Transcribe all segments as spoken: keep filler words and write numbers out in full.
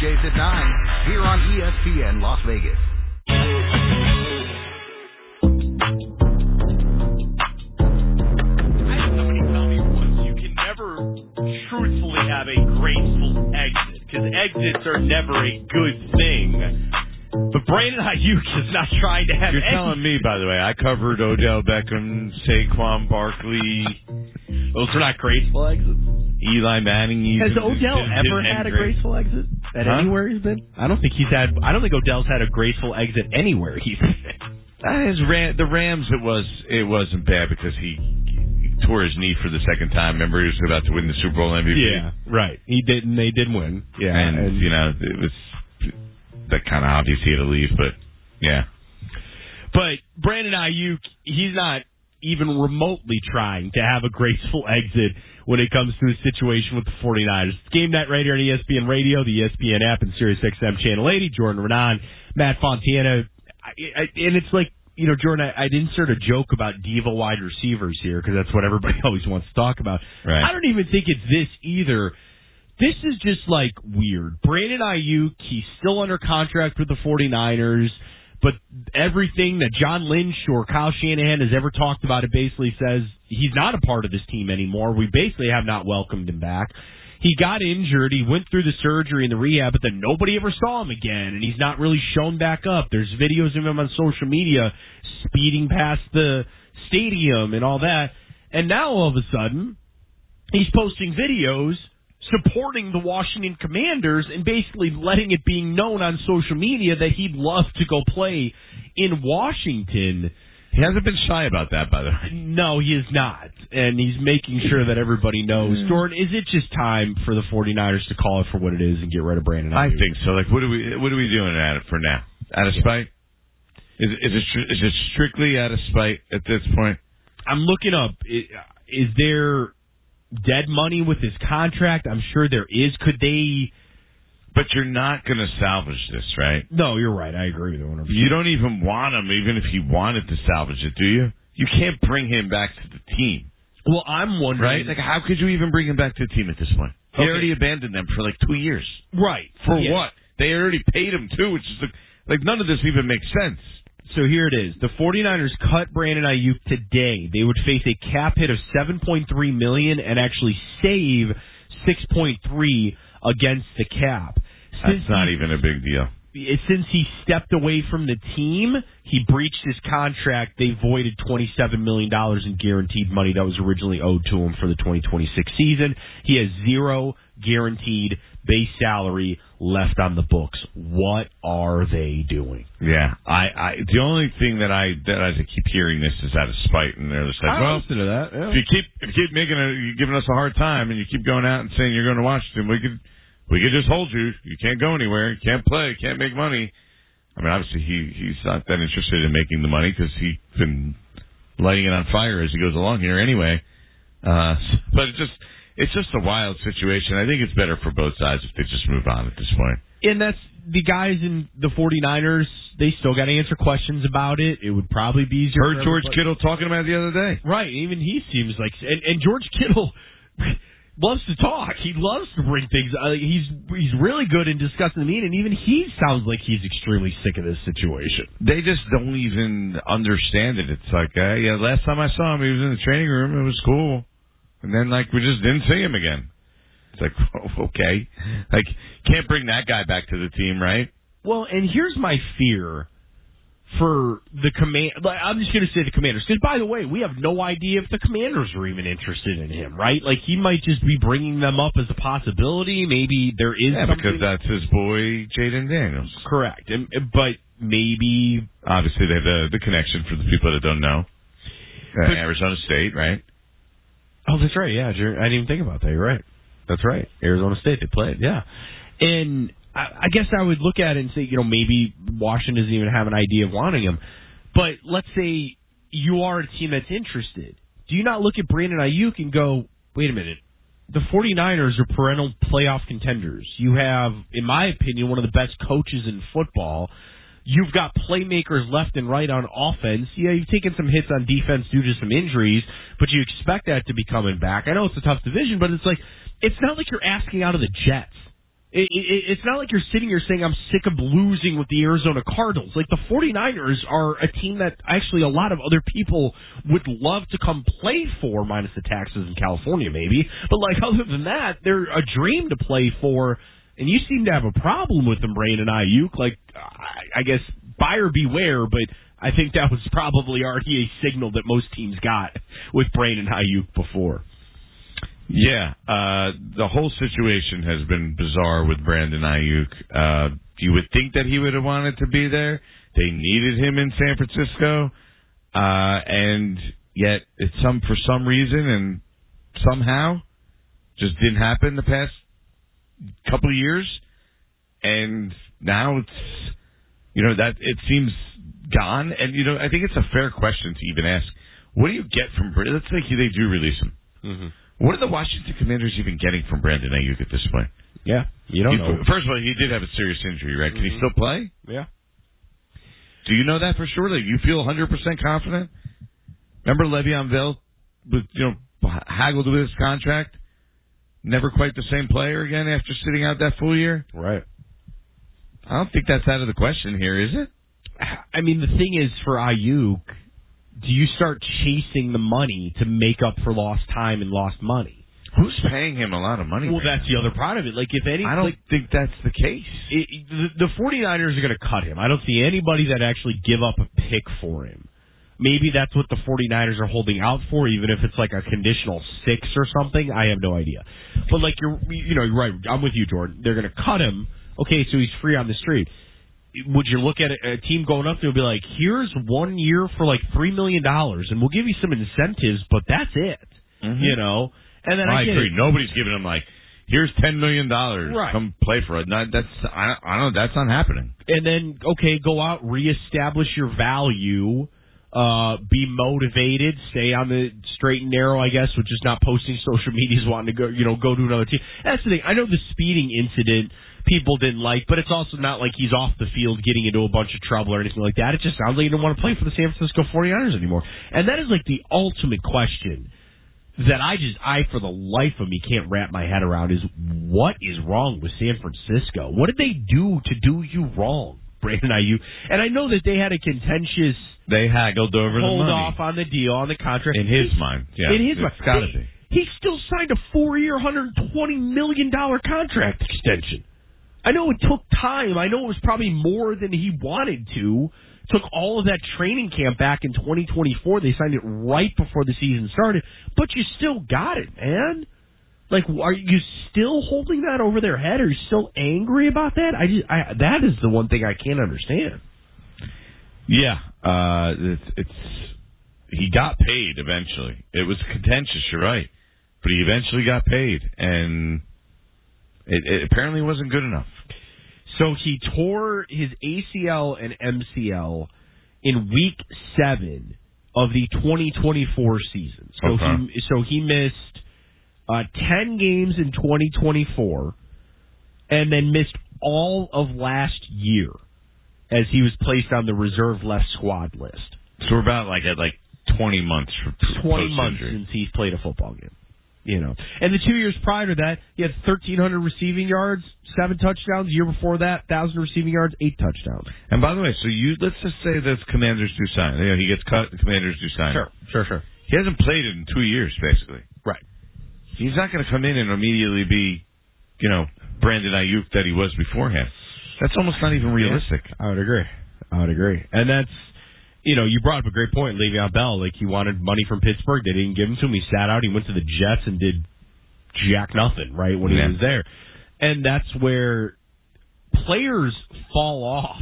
weekdays at nine here on E S P N Las Vegas. I had somebody tell me once you can never truthfully have a graceful exit because exits are never a good thing. But Brandon Ayuk is not trying to have. You're any- telling me, by the way, I covered Odell Beckham, Saquon Barkley. Those are not graceful exits. Eli Manning. Even, Has Odell didn't- ever didn't had a great. graceful exit at Huh? anywhere he's been? I don't think he's had. I don't think Odell's had a graceful exit anywhere he's been. Uh, his Ram, the Rams, it was it wasn't bad because he, he tore his knee for the second time. Remember, he was about to win the Super Bowl M V P. Yeah, right. He did, and they did win. Yeah, and, and you know it was that kind of obvious he had to leave, but yeah. But Brandon Ayuk, he's not even remotely trying to have a graceful exit when it comes to a situation with the 49ers. It's Game Night right here on E S P N Radio, the E S P N app, and Sirius X M Channel eighty. Jordan Renan, Matt Fontana. I, I, and it's like, you know, Jordan, I, I'd insert a joke about diva wide receivers here because that's what everybody always wants to talk about. Right. I don't even think it's this either. This is just, like, weird. Brandon Ayuk, he's still under contract with the 49ers, but everything that John Lynch or Kyle Shanahan has ever talked about, it basically says he's not a part of this team anymore. We basically have not welcomed him back. He got injured. He went through the surgery and the rehab, but then nobody ever saw him again, and he's not really shown back up. There's videos of him on social media speeding past the stadium and all that, and now all of a sudden he's posting videos supporting the Washington Commanders and basically letting it be known on social media that he'd love to go play in Washington. He hasn't been shy about that, by the way. No, he is not. And he's making sure that everybody knows. Jordan, is it just time for the 49ers to call it for what it is and get rid of Brandon Ayuk? I think so. Like, what are we what are we doing at it for now? Out of Yeah. spite? Is, is, it, is it strictly out of spite at this point? I'm looking up. Is there dead money with his contract? I'm sure there is. Could they... But you're not going to salvage this, right? No, you're right. I agree with you one hundred percent. You don't even want him, even if he wanted to salvage it, do you? You can't bring him back to the team. Well, I'm wondering... Right? Like, how could you even bring him back to the team at this point? He Okay. already abandoned them for, like, two years. Right. For Yeah. what? They already paid him, too, which is, like, like, none of this even makes sense. So here it is. The 49ers cut Brandon Ayuk today. They would face a cap hit of seven point three million dollars and actually save six point three against the cap. That's Since not he, even a big deal. Since he stepped away from the team, he breached his contract. They voided twenty-seven million dollars in guaranteed money that was originally owed to him for the twenty twenty-six season. He has zero guaranteed base salary left on the books. What are they doing? Yeah, I, I the only thing that I that I keep hearing this is out of spite, and they're just like, well, listen to that. Yeah. if you keep if you keep making a, you're giving us a hard time, and you keep going out and saying you're going to Washington, we could we could just hold you. You can't go anywhere. You can't play. You can't make money. I mean, obviously he he's not that interested in making the money because he's been lighting it on fire as he goes along here anyway. Uh, but it just. It's just a wild situation. I think it's better for both sides if they just move on at this point. And that's the guys in the 49ers, they still got to answer questions about it. It would probably be easier. Heard George Kittle talking about it the other day. Right. Even he seems like... And, and George Kittle loves to talk. He loves to bring things... Uh, he's he's really good in discussing the mean, and even he sounds like he's extremely sick of this situation. They just don't even understand it. It's like, uh, yeah, last time I saw him, he was in the training room. It was cool. And then, like, we just didn't see him again. It's like, okay. Like, can't bring that guy back to the team, right? Well, and here's my fear for the command. Like, I'm just going to say the Commanders. Because, by the way, we have no idea if the Commanders are even interested in him, right? Like, he might just be bringing them up as a possibility. Maybe there is Yeah, something. because that's his boy, Jaden Daniels. Correct. And, but maybe... Obviously, they have the, the connection for the people that don't know. Uh, But- Arizona State, right? Oh, that's right. Yeah, I didn't even think about that. You're right. That's right. Arizona State, they played. Yeah. And I, I guess I would look at it and say, you know, maybe Washington doesn't even have an idea of wanting him. But let's say you are a team that's interested. Do you not look at Brandon Ayuk and go, wait a minute, the 49ers are perennial playoff contenders. You have, in my opinion, one of the best coaches in football. You've got playmakers left and right on offense. Yeah, you've taken some hits on defense due to some injuries, but you expect that to be coming back. I know it's a tough division, but it's like it's not like you're asking out of the Jets. It, it, it's not like you're sitting here saying, I'm sick of losing with the Arizona Cardinals. Like, the 49ers are a team that actually a lot of other people would love to come play for, minus the taxes in California, maybe. But, like, other than that, they're a dream to play for. And you seem to have a problem with them, Brandon Ayuk. Like, I, I guess, buyer beware, but I think that was probably already a signal that most teams got with Brandon Ayuk before. Yeah, uh, the whole situation has been bizarre with Brandon Ayuk. Uh, you would think that he would have wanted to be there. They needed him in San Francisco, uh, and yet it's some for some reason and somehow just didn't happen the past couple of years. And now it's, you know, that it seems gone. And, you know, I think it's a fair question to even ask. What do you get from Brandon? Let's say they do release him. Mm-hmm. What are the Washington Commanders even getting from Brandon Ayuk at this point? Yeah, you don't he, know. First of all, he did have a serious injury, right? Can mm-hmm. he still play? Yeah. Do you know that for sure? Like, you feel one hundred percent confident? Remember Le'Veon Bell was, you know, haggled with his contract? Never quite the same player again after sitting out that full year? Right. I don't think that's out of the question here, is it? I mean, the thing is, for Ayuk, do you start chasing the money to make up for lost time and lost money? Who's paying him a lot of money? Well, right that's now? the other part of it. Like, if any, I don't like, think that's the case. It, the, the 49ers are going to cut him. I don't see anybody that actually give up a pick for him. Maybe that's what the 49ers are holding out for, even if it's like a conditional six or something. I have no idea. But, like, you're, you know, you're right. I'm with you, Jordan. They're going to cut him. Okay, so he's free on the street. Would you look at a, a team going up there and be like, here's one year for like three million dollars, and we'll give you some incentives, but that's it. Mm-hmm. You know? And then I, I agree. It. Nobody's giving him like, here's ten million dollars. Right. Come play for it. No, that's, I, I don't know. That's not happening. And then, okay, go out, reestablish your value, uh, be motivated, stay on the straight and narrow, I guess, with just not posting social medias, wanting to go, you know, go to another team. That's the thing. I know the speeding incident people didn't like, but it's also not like he's off the field getting into a bunch of trouble or anything like that. It just sounds like he didn't want to play for the San Francisco 49ers anymore. And that is like the ultimate question that I just, I for the life of me can't wrap my head around is, what is wrong with San Francisco? What did they do to do you wrong, Brandon Ayuk? And I know that they had a contentious They haggled over the hold money. off on the deal, on the contract. In his He's, mind. Yeah. In his it's mind. Gotta he, be. he still signed a four-year, one hundred twenty million dollars contract extension. I know it took time. I know it was probably more than he wanted to. Took all of that training camp back in twenty twenty-four. They signed it right before the season started. But you still got it, man. Like, are you still holding that over their head? Are you still angry about that? I just, I, that is the one thing I can't understand. Yeah. Uh, it's, it's he got paid eventually. It was contentious, you're right. But he eventually got paid. And it, it apparently wasn't good enough. So he tore his A C L and M C L in week seven of the twenty twenty-four season. So okay. he so he missed uh, ten games in twenty twenty-four, and then missed all of last year as he was placed on the reserve left squad list. So we're about like at like twenty months for twenty months since he's played a football game. You know, and the two years prior to that, he had thirteen hundred receiving yards, seven touchdowns. The year before that, one thousand receiving yards, eight touchdowns. And by the way, so you let's just say that Commanders do sign. You know, he gets cut, the Commanders do sign. Sure, sure, sure. He hasn't played it in two years, basically. Right. He's not going to come in and immediately be, you know, Brandon Ayuk that he was beforehand. That's almost not even realistic. Yeah, I would agree. I would agree. And that's, you know, you brought up a great point, Le'Veon Bell. Like, he wanted money from Pittsburgh. They didn't give him to him. He sat out. He went to the Jets and did jack nothing, right, when yeah. he was there. And that's where players fall off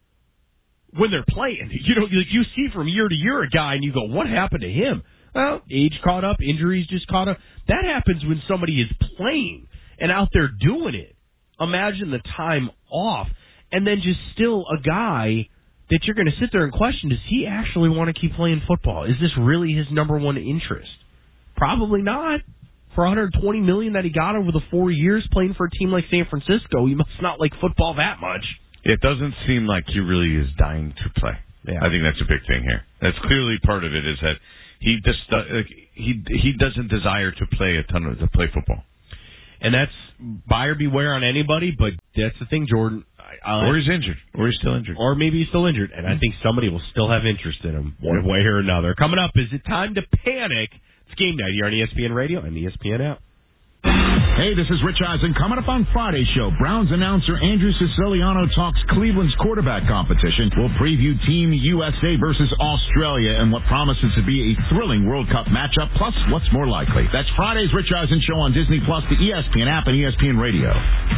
when they're playing. You know, like you see from year to year a guy and you go, what happened to him? Well, age caught up, injuries just caught up. That happens when somebody is playing and out there doing it. Imagine the time off. And then just still a guy that you're going to sit there and question, does he actually want to keep playing football? Is this really his number one interest? Probably not. For one hundred twenty million dollars that he got over the four years playing for a team like San Francisco, he must not like football that much. It doesn't seem like he really is dying to play. Yeah. I think that's a big thing here. That's clearly part of it, is that he just uh, he he doesn't desire to play a ton of to play football. And that's buyer beware on anybody, but that's the thing, Jordan. I, I, or he's injured. Or he's still injured. Or maybe he's still injured. And I think somebody will still have interest in him one way or another. Coming up, is it time to panic? It's game night here on E S P N Radio and the E S P N app. Hey, this is Rich Eisen. Coming up on Friday's show, Browns announcer Andrew Siciliano talks Cleveland's quarterback competition. We'll preview Team U S A versus Australia and what promises to be a thrilling World Cup matchup, plus what's more likely. That's Friday's Rich Eisen show on Disney Plus, the E S P N app, and E S P N Radio.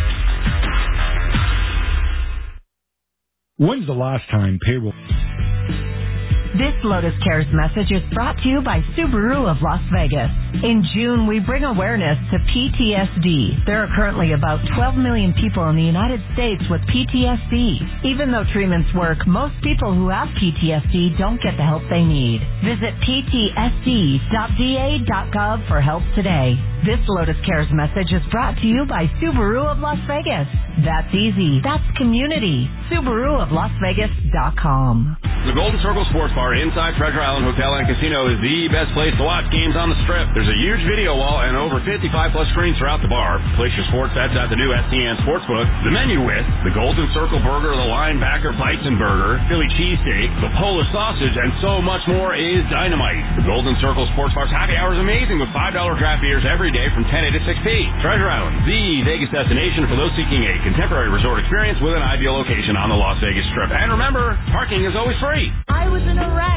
When's the last time payroll... This Lotus Cares message is brought to you by Subaru of Las Vegas. In June, we bring awareness to P T S D. There are currently about twelve million people in the United States with P T S D. Even though treatments work, most people who have P T S D don't get the help they need. Visit P T S D dot V A dot gov for help today. This Lotus Cares message is brought to you by Subaru of Las Vegas. That's easy. That's community. Subaru of Las Vegas dot com. The Golden Circle Sports Bar inside Treasure Island Hotel and Casino is the best place to watch games on the Strip. There's a huge video wall and over fifty-five plus screens throughout the bar. Place your sports bets at the new S T N Sportsbook. The menu with the Golden Circle Burger, the Linebacker Bison Burger, Philly Cheesesteak, the Polish Sausage, and so much more is dynamite. The Golden Circle Sports Bar's happy hour is amazing with five dollar draft beers every day from ten A to six P. Treasure Island, the Vegas destination for those seeking a contemporary resort experience with an ideal location on the Las Vegas Strip. And remember, parking is always free. I was in a wreck.